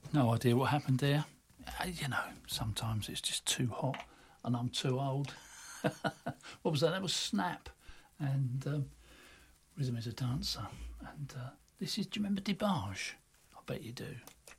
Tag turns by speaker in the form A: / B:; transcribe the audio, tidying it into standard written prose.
A: No idea what happened there. Sometimes it's just too hot and I'm too old. What was that? That was Snap. And Rhythm is a Dancer. And do you remember DeBarge? I bet you do.